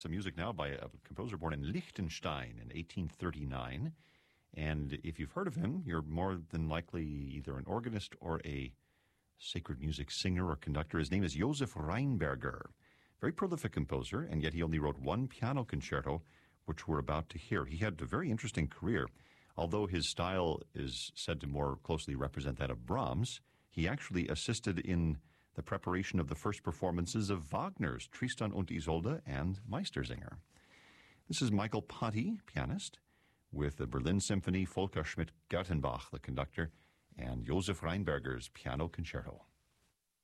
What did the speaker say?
Some music now by a composer born in Liechtenstein in 1839. And if you've heard of him, you're more than likely either an organist or a sacred music singer or conductor. His name is Josef Rheinberger. Very prolific composer, and yet he only wrote one piano concerto, which we're about to hear. He had a very interesting career. Although his style is said to more closely represent that of Brahms, he actually assisted in the preparation of the first performances of Wagner's Tristan und Isolde and Meistersinger. This is Michael Ponty, pianist, with the Berlin Symphony, Volker Schmidt-Gertenbach, the conductor, and Josef Rheinberger's piano concerto.